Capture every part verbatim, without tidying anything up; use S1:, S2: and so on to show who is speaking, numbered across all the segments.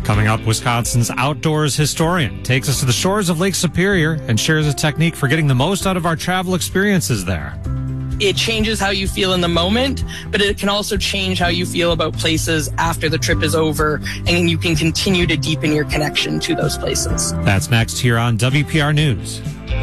S1: Coming up, Wisconsin's outdoors historian takes us to the shores of Lake Superior and shares a technique for getting the most out of our travel experiences there.
S2: It changes how you feel in the moment, but it can also change how you feel about places after the trip is over, and you can continue to deepen your connection to those places.
S1: That's next here on W P R News.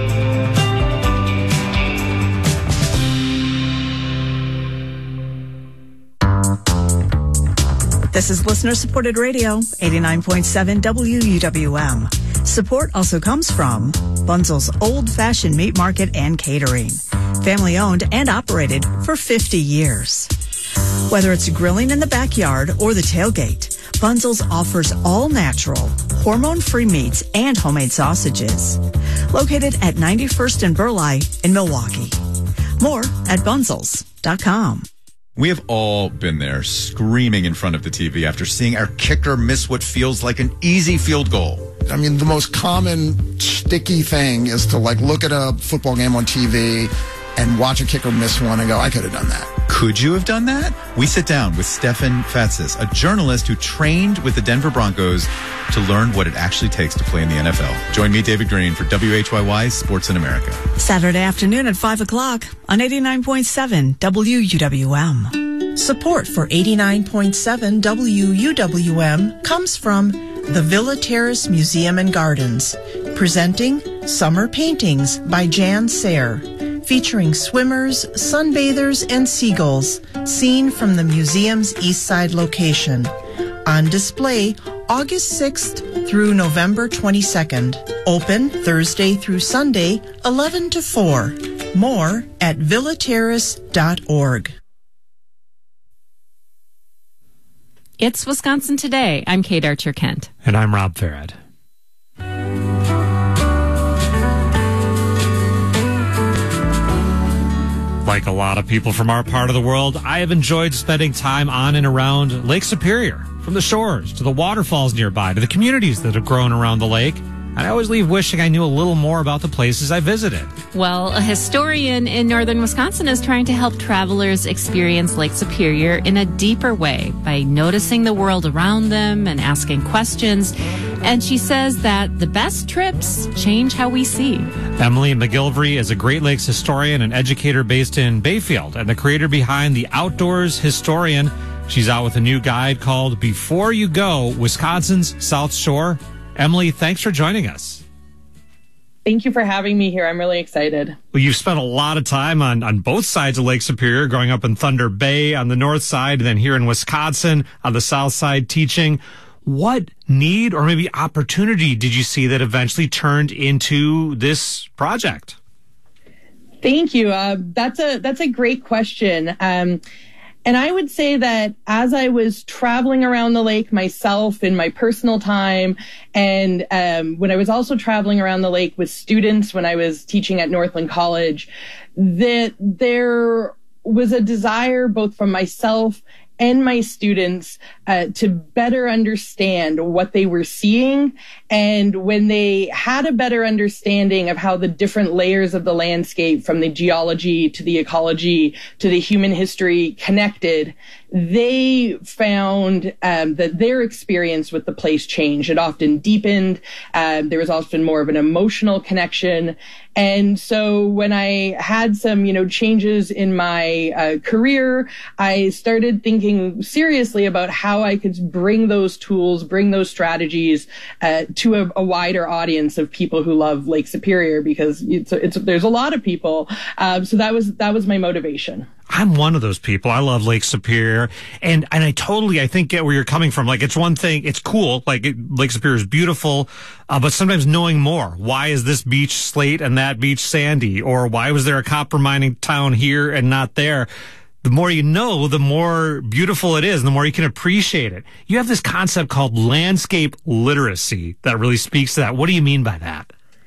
S3: This is listener-supported radio, eighty-nine point seven W U W M. Support also comes from Bunzel's Old-Fashioned Meat Market and Catering. Family-owned and operated for fifty years. Whether it's grilling in the backyard or the tailgate, Bunzel's offers all-natural, hormone-free meats and homemade sausages. Located at ninety-first and Burleigh in Milwaukee. More at bunzels dot com.
S4: We have all been there screaming in front of the T V after seeing our kicker miss what feels like an easy field goal.
S5: I mean, the most common sticky thing is to like look at a football game on T V and watch a kicker miss one and go, I could have done that.
S4: Could you have done that? We sit down with Stefan Fatsis, a journalist who trained with the Denver Broncos to learn what it actually takes to play in the N F L. Join me, David Green, for W H Y Y's Sports in America.
S3: Saturday afternoon at five o'clock on eighty-nine point seven W U W M.
S6: Support for eighty-nine point seven W U W M comes from the Villa Terrace Museum and Gardens, presenting Summer Paintings by Jan Sayre, featuring swimmers, sunbathers, and seagulls seen from the museum's east side location. On display August sixth through November twenty-second. Open Thursday through Sunday, eleven to four. More at villa terrace dot org.
S7: It's Wisconsin Today. I'm Kate Archer-Kent.
S1: And I'm Rob Farad. Like a lot of people from our part of the world, I have enjoyed spending time on and around Lake Superior, from the shores to the waterfalls nearby to the communities that have grown around the lake. And I always leave wishing I knew a little more about the places I visited.
S7: Well, a historian in northern Wisconsin is trying to help travelers experience Lake Superior in a deeper way by noticing the world around them and asking questions. And she says that the best trips change how we see.
S1: Emily McGilvery is a Great Lakes historian and educator based in Bayfield and the creator behind The Outdoors Historian. She's out with a new guide called Before You Go, Wisconsin's South Shore. Emily, thanks for joining us.
S2: Thank you for having me here. I'm really excited.
S1: Well, you've spent a lot of time on, on both sides of Lake Superior, growing up in Thunder Bay on the north side, and then here in Wisconsin on the south side teaching. What need or maybe opportunity did you see that eventually turned into this project?
S2: Thank you. Uh, that's a that's a great question. Um, And I would say that as I was traveling around the lake myself in my personal time, and um, when I was also traveling around the lake with students when I was teaching at Northland College, that there was a desire both from myself and my students uh, to better understand what they were seeing. And when they had a better understanding of how the different layers of the landscape, from the geology to the ecology to the human history, connected, they found um, that their experience with the place changed. It often deepened. Um, there was often more of an emotional connection. And so when I had some, you know, changes in my uh, career, I started thinking seriously about how I could bring those tools, bring those strategies uh, to a, a wider audience of people who love Lake Superior, because it's, it's there's a lot of people. Um, so that was that was my motivation.
S1: I'm one of those people. I love Lake Superior, and and I totally, I think, get where you're coming from. Like, it's one thing, it's cool, like, it, Lake Superior is beautiful, uh, but sometimes knowing more. Why is this beach slate and that beach sandy? Or why was there a copper mining town here and not there? The more you know, the more beautiful it is, and the more you can appreciate it. You have this concept called landscape literacy that really speaks to that. What do you mean by that?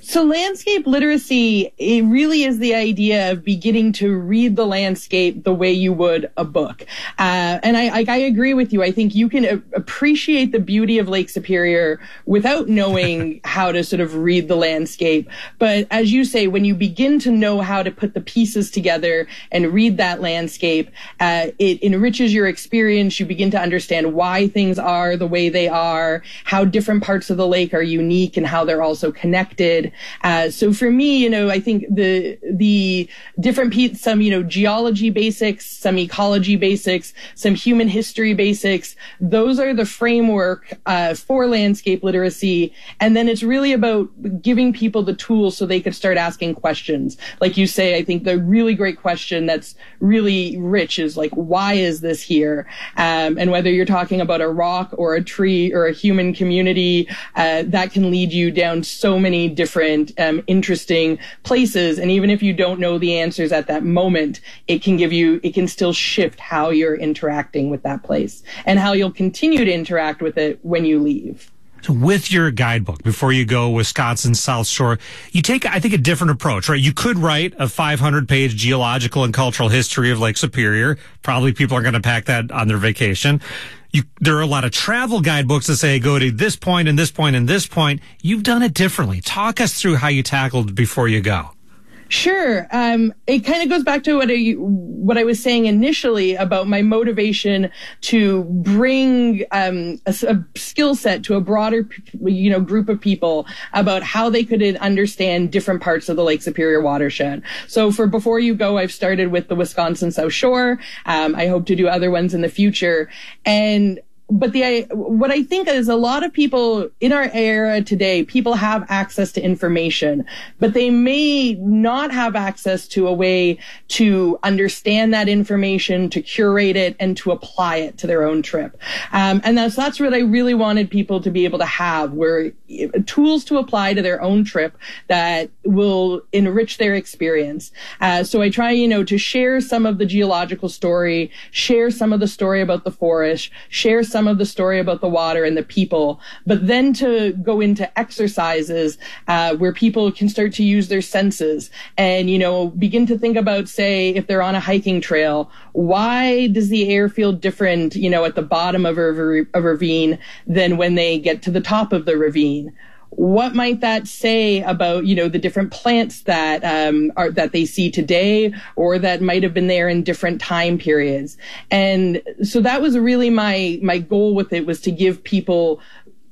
S2: So landscape literacy, it really is the idea of beginning to read the landscape the way you would a book. Uh, and I, I, I agree with you. I think you can a- appreciate the beauty of Lake Superior without knowing how to sort of read the landscape. But as you say, when you begin to know how to put the pieces together and read that landscape, uh, it enriches your experience. You begin to understand why things are the way they are, how different parts of the lake are unique and how they're also connected. Uh, so for me, you know, I think the, the different, pe- some, you know, geology basics, some ecology basics, some human history basics, those are the framework, uh, for landscape literacy. And then it's really about giving people the tools so they could start asking questions. Like you say, I think the really great question that's really rich is like, why is this here? Um, and whether you're talking about a rock or a tree or a human community, uh, that can lead you down so many different Um, interesting places. And even if you don't know the answers at that moment, it can give you, it can still shift how you're interacting with that place and how you'll continue to interact with it when you leave.
S1: So with your guidebook, before you go Wisconsin South Shore, you take, I think, a different approach, right? You could write a five hundred page geological and cultural history of Lake Superior. Probably people are going to pack that on their vacation. You, there are a lot of travel guidebooks that say go to this point and this point and this point. You've done it differently. Talk us through how you tackled it before you go.
S2: Sure. Um, it kind of goes back to what I, what I was saying initially about my motivation to bring, um, a, a skill set to a broader, you know, group of people about how they could understand different parts of the Lake Superior watershed. So for Before You Go, I've started with the Wisconsin South Shore. Um, I hope to do other ones in the future. And But the, what I think is a lot of people in our era today, people have access to information, but they may not have access to a way to understand that information, to curate it, and to apply it to their own trip. Um, and that's, that's what I really wanted people to be able to have, were tools to apply to their own trip that will enrich their experience. Uh, so I try, you know, to share some of the geological story, share some of the story about the forest, share some of the story about the water and the people, but then to go into exercises uh, where people can start to use their senses and, you know, begin to think about, say, if they're on a hiking trail, why does the air feel different, you know, at the bottom of a, a ravine than when they get to the top of the ravine? What might that say about, you know, the different plants that um, are that they see today, or that might have been there in different time periods? And so that was really my my goal with it, was to give people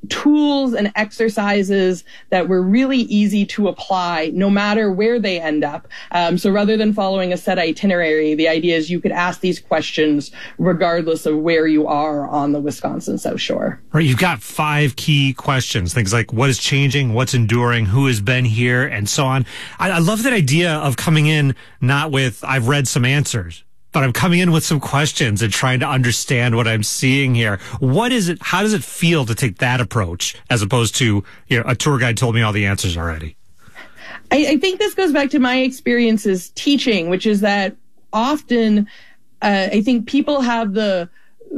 S2: tools and exercises that were really easy to apply no matter where they end up. Um, so rather than following a set itinerary, the idea is you could ask these questions regardless of where you are on the Wisconsin South Shore.
S1: Right, you've got five key questions, things like what is changing, what's enduring, who has been here, and so on. I, I love that idea of coming in not with, I've read some answers, but I'm coming in with some questions and trying to understand what I'm seeing here. What is it? How does it feel to take that approach as opposed to, you know, a tour guide told me all the answers already?
S2: I, I think this goes back to my experiences teaching, which is that often uh, I think people have the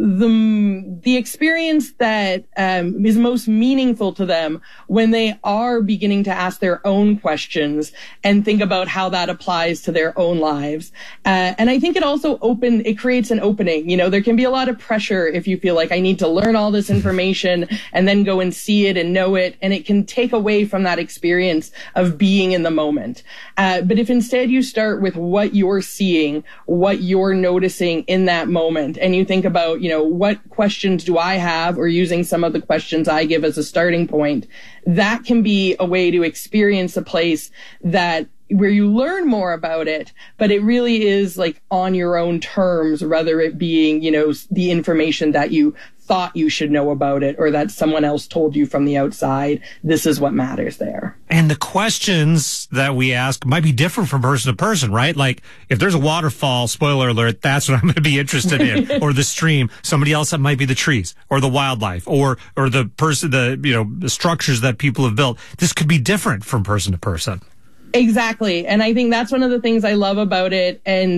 S2: the the experience that um, is most meaningful to them when they are beginning to ask their own questions and think about how that applies to their own lives. Uh, and I think it also open it creates an opening. You know, there can be a lot of pressure if you feel like I need to learn all this information and then go and see it and know it, and it can take away from that experience of being in the moment. Uh, but if instead you start with what you're seeing, what you're noticing in that moment, and you think about, you know, what questions do I have, or using some of the questions I give as a starting point, that can be a way to experience a place that where you learn more about it, but it really is like on your own terms, rather it being, you know, the information that you thought you should know about it, or that someone else told you from the outside. This is what matters there.
S1: And the questions that we ask might be different from person to person, right? Like if there's a waterfall, spoiler alert, that's what I'm going to be interested in, or the stream. Somebody else, that might be the trees or the wildlife or, or the person, the, you know, the structures that people have built. This could be different from person to person.
S2: Exactly. And I think that's one of the things I love about it. And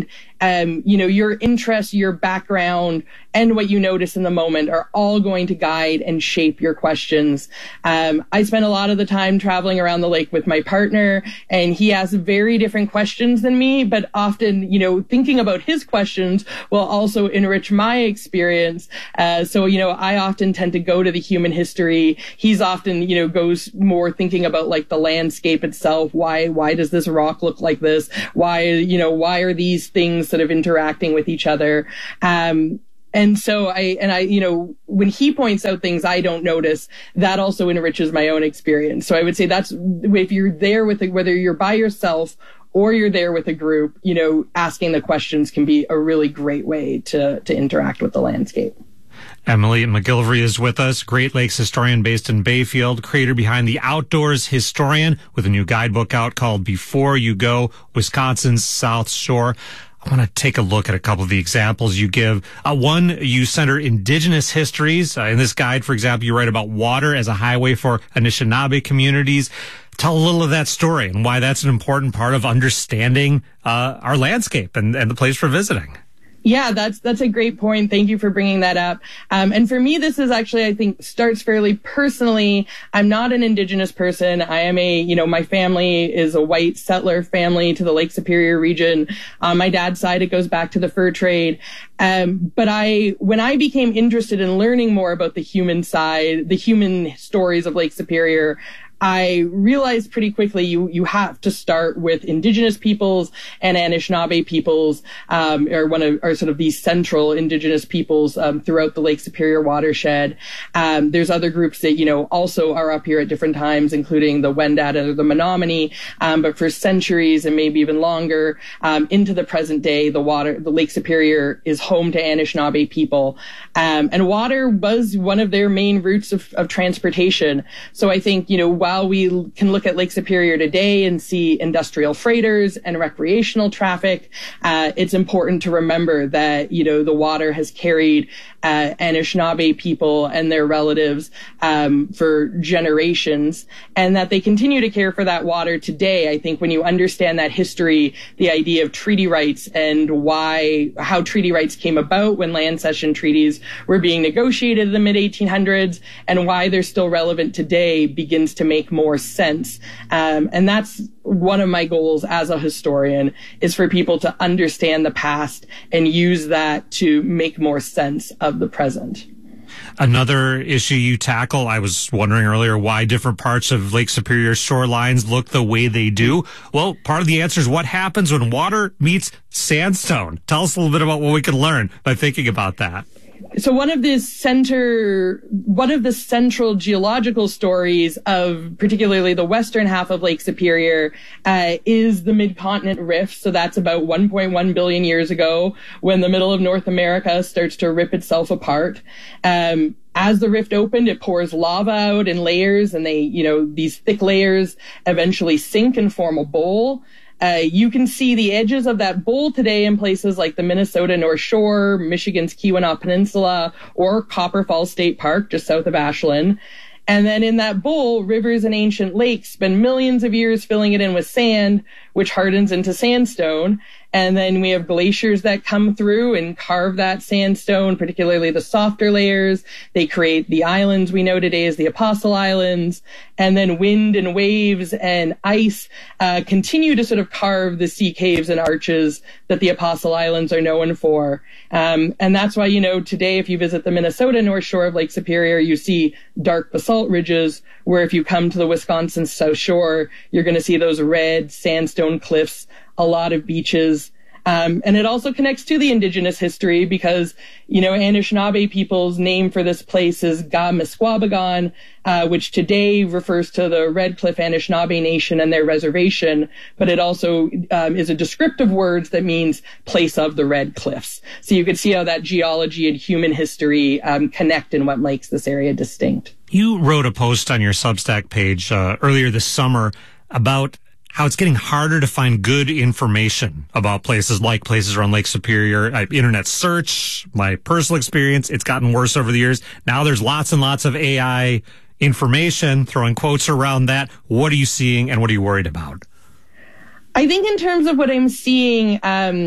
S2: um, you know, your interests, your background, and what you notice in the moment are all going to guide and shape your questions. Um, I spend a lot of the time traveling around the lake with my partner, and he asks very different questions than me, but often, you know, thinking about his questions will also enrich my experience. Uh, so, you know, I often tend to go to the human history. He's often, you know, goes more thinking about like the landscape itself. Why, why does this rock look like this? Why, you know, why are these things sort of interacting with each other? Um, And so I, and I, you know, when he points out things I don't notice, that also enriches my own experience. So I would say that's, if you're there with, it, whether you're by yourself or you're there with a group, you know, asking the questions can be a really great way to, to interact with the landscape.
S1: Emily McGillivray is with us, Great Lakes historian based in Bayfield, creator behind The Outdoors Historian, with a new guidebook out called Before You Go, Wisconsin's South Shore. I want to take a look at a couple of the examples you give. Uh, one, you center indigenous histories. Uh, in this guide, for example, you write about water as a highway for Anishinaabe communities. Tell a little of that story and why that's an important part of understanding uh, our landscape and, and the place for visiting.
S2: Yeah, that's that's a great point. Thank you for bringing that up. Um, and for me, this is actually, I think, starts fairly personally. I'm not an Indigenous person. I am a, you know, my family is a white settler family to the Lake Superior region. On my dad's side, it goes back to the fur trade. Um, but I, when I became interested in learning more about the human side, the human stories of Lake Superior, I realized pretty quickly you you have to start with Indigenous peoples and Anishinaabe peoples, um, or one of or sort of these central Indigenous peoples um, throughout the Lake Superior watershed. Um, there's other groups that you know also are up here at different times, including the Wendat or the Menominee. Um, but for centuries and maybe even longer um, into the present day, the water, the Lake Superior is home to Anishinaabe people, um, and water was one of their main routes of, of transportation. So I think you know while While we can look at Lake Superior today and see industrial freighters and recreational traffic, uh, it's important to remember that, you know, the water has carried uh, Anishinaabe people and their relatives um, for generations, and that they continue to care for that water today. I think when you understand that history, the idea of treaty rights and why, how treaty rights came about when land cession treaties were being negotiated in the mid eighteen hundreds and why they're still relevant today begins to make more sense. Um, and that's one of my goals as a historian, is for people to understand the past and use that to make more sense of the present.
S1: Another issue you tackle, I was wondering earlier why different parts of Lake Superior shorelines look the way they do. Well, part of the answer is what happens when water meets sandstone. Tell us a little bit about what we can learn by thinking about that.
S2: So one of the center, one of the central geological stories of particularly the western half of Lake Superior uh, is the Mid-Continent Rift. So that's about one point one billion years ago when the middle of North America starts to rip itself apart. Um, As the rift opened, it pours lava out in layers, and they, you know, these thick layers eventually sink and form a bowl. Uh, you can see the edges of that bowl today in places like the Minnesota North Shore, Michigan's Keweenaw Peninsula, or Copper Falls State Park, just south of Ashland. And then in that bowl, rivers and ancient lakes spend millions of years filling it in with sand, which hardens into sandstone. And then we have glaciers that come through and carve that sandstone, particularly the softer layers. They create the islands we know today as the Apostle Islands. And then wind and waves and ice uh, continue to sort of carve the sea caves and arches that the Apostle Islands are known for. Um, and that's why, you know, today, if you visit the Minnesota North Shore of Lake Superior, you see dark basalt ridges, where if you come to the Wisconsin South Shore, you're going to see those red sandstone cliffs, a lot of beaches. Um, and it also connects to the indigenous history because, you know, Anishinaabe people's name for this place is Ga-Misquabagon, uh, which today refers to the Red Cliff Anishinaabe Nation and their reservation, but it also um, is a descriptive word that means place of the Red Cliffs. So you can see how that geology and human history um, connect in what makes this area distinct.
S1: You wrote a post on your Substack page uh, earlier this summer about how it's getting harder to find good information about places like places around Lake Superior. I, internet search, my personal experience, it's gotten worse over the years. Now there's lots and lots of A I information, throwing quotes around that. What are you seeing and what are you worried about?
S2: I think in terms of what I'm seeing, um,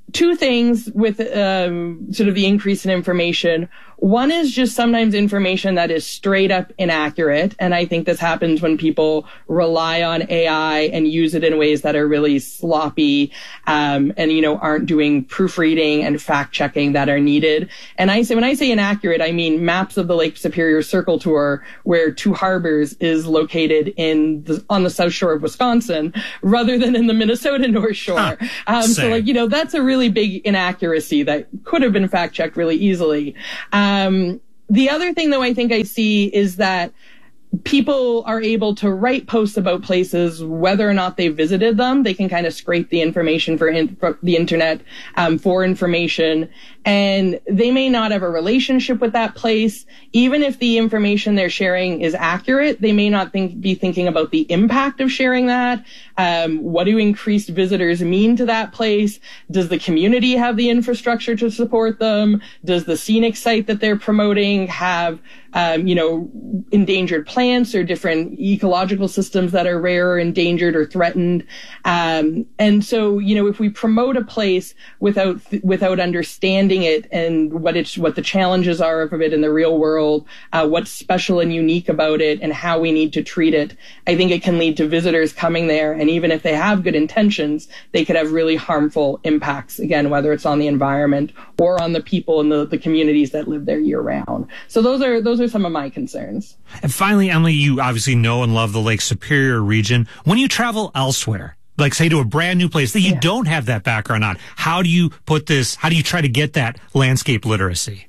S2: two things with um, sort of the increase in information. One is just sometimes information that is straight up inaccurate. And I think this happens when people rely on A I and use it in ways that are really sloppy, um, and, you know, aren't doing proofreading and fact checking that are needed. And I say, when I say inaccurate, I mean maps of the Lake Superior Circle Tour, where Two Harbors is located in the, on the south shore of Wisconsin rather than in the Minnesota North Shore.
S1: Huh.
S2: Um, so like, you know, that's a really big inaccuracy that could have been fact checked really easily. Um, Um, the other thing, though, I think I see is that people are able to write posts about places, whether or not they visited them. They can kind of scrape the information for, in, for the internet um, for information, and they may not have a relationship with that place. Even if the information they're sharing is accurate, they may not think, be thinking about the impact of sharing that. Um, what do increased visitors mean to that place? Does the community have the infrastructure to support them? Does the scenic site that they're promoting have, um, you know, endangered plants or different ecological systems that are rare or endangered or threatened? Um, and so, you know, if we promote a place without, without understanding it and what it's, what the challenges are of it in the real world, uh, what's special and unique about it and how we need to treat it, I think it can lead to visitors coming there. And even if they have good intentions, they could have really harmful impacts, again, whether it's on the environment or on the people and the, the communities that live there year round. So those are, those are some of my concerns.
S1: And finally, Emily, you obviously know and love the Lake Superior region. When you travel elsewhere, like say to a brand new place that you yeah. don't have that background on, how do you put this, how do you try to get that landscape literacy?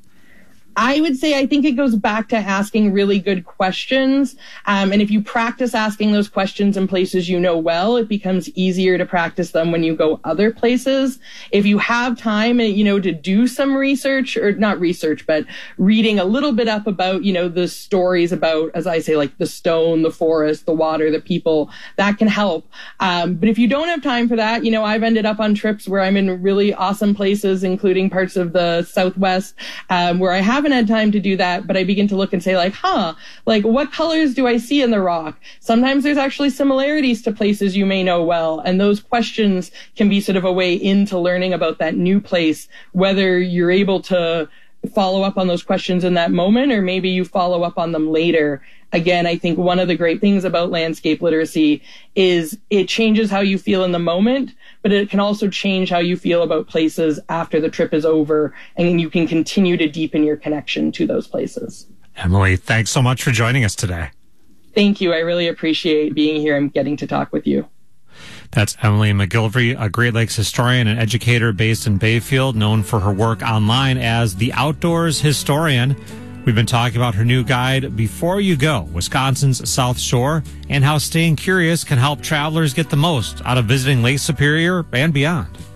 S2: I would say I think it goes back to asking really good questions. Um, and if you practice asking those questions in places you know well, it becomes easier to practice them when you go other places. If you have time, you know, to do some research, or not research, but reading a little bit up about, you know, the stories about, as I say, like the stone, the forest, the water, the people, that can help. Um, but if you don't have time for that, you know, I've ended up on trips where I'm in really awesome places, including parts of the Southwest, um, where I haven't had time to do that, but I begin to look and say like, huh, like what colors do I see in the rock? Sometimes there's actually similarities to places you may know well. And those questions can be sort of a way into learning about that new place, whether you're able to follow up on those questions in that moment, or maybe you follow up on them later. Again, I think one of the great things about landscape literacy is it changes how you feel in the moment, but it can also change how you feel about places after the trip is over, and you can continue to deepen your connection to those places.
S1: Emily, thanks so much for joining us today.
S2: Thank you. I really appreciate being here and getting to talk with you.
S1: That's Emily McGilvery, a Great Lakes historian and educator based in Bayfield, known for her work online as the Outdoors Historian. We've been talking about her new guide, Before You Go, Wisconsin's South Shore, and how staying curious can help travelers get the most out of visiting Lake Superior and beyond.